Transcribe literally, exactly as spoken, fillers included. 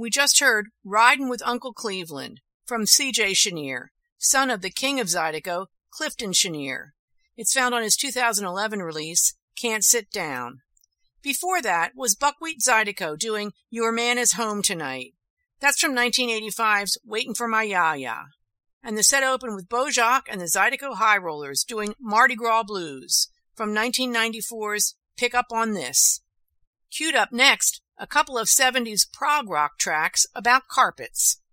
We just heard Ridin' with Uncle Cleveland from C J Chenier, son of the king of Zydeco, Clifton Chenier. It's found on his two thousand eleven release, Can't Sit Down. Before that was Buckwheat Zydeco doing Your Man Is Home Tonight. That's from nineteen eighty-five's Waitin' for My Ya-Ya. And the set opened with Bojack and the Zydeco High Rollers doing Mardi Gras Blues from nineteen ninety-four's Pick Up on This. Queued up next, a couple of seventies prog rock tracks about carpets.